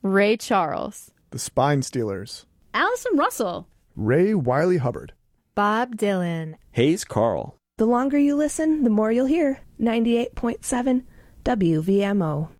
Ray Charles, The Spine Stealers, Allison Russell, Ray Wiley Hubbard, Bob Dylan, Hayes Carl. The longer you listen, the more you'll hear. 98.7 WVMO.